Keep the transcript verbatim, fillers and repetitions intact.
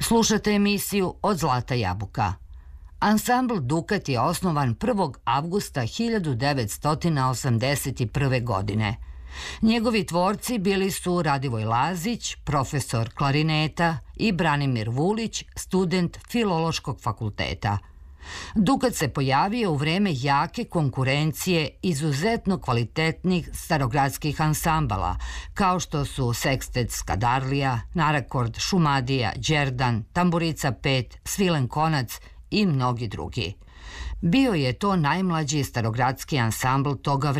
Slušate emisiju Od zlata jabuka. Ansambl Dukat je osnovan prvog avgusta hiljadu devetsto osamdeset prve. godine. Njegovi tvorci bili su Radivoj Lazić, profesor klarineta, i Branimir Vulić, student Filološkog fakulteta. Dukat se pojavio u vreme jake konkurencije izuzetno kvalitetnih starogradskih ansambala, kao što su Sekstet Skadarlija, Narakord, Šumadija, Đerdan, Tamburica pet, Svilen Konac i mnogi drugi. Bio je to najmlađi starogradski ansambl toga vremena.